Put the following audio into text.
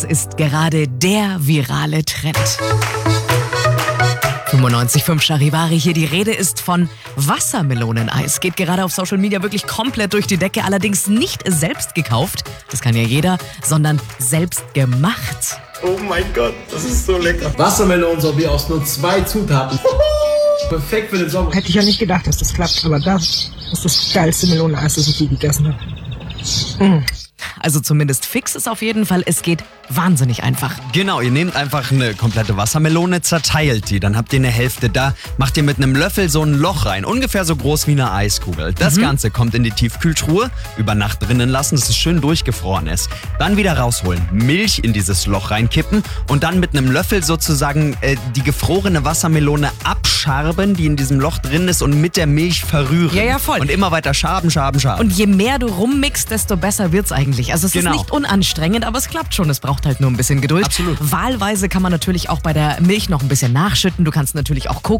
Ist gerade der virale Trend. 95.5 Charivari hier. Die Rede ist von Wassermeloneneis. Geht gerade auf Social Media wirklich komplett durch die Decke. Allerdings nicht selbst gekauft, das kann ja jeder, sondern selbst gemacht. Oh mein Gott, das ist so lecker. Wassermelonensorbet aus nur 2 Zutaten. Perfekt für den Sommer. Hätte ich ja nicht gedacht, dass das klappt, aber das ist das geilste Meloneneis, das ich je gegessen habe. Also zumindest fix ist auf jeden Fall, es geht wahnsinnig einfach. Genau, ihr nehmt einfach eine komplette Wassermelone, zerteilt die, dann habt ihr eine Hälfte da, macht ihr mit einem Löffel so ein Loch rein, ungefähr so groß wie eine Eiskugel. Das Ganze kommt in die Tiefkühltruhe, über Nacht drinnen lassen, dass es schön durchgefroren ist. Dann wieder rausholen, Milch in dieses Loch reinkippen und dann mit einem Löffel sozusagen die gefrorene Wassermelone abschaben, die in diesem Loch drin ist und mit der Milch verrühren. Ja, voll. Und immer weiter schaben. Und je mehr du rummixst, desto besser wird's eigentlich. Also es ist nicht unanstrengend, aber es klappt schon. Es braucht halt nur ein bisschen Geduld. Absolut. Wahlweise kann man natürlich auch bei der Milch noch ein bisschen nachschütten. Du kannst natürlich auch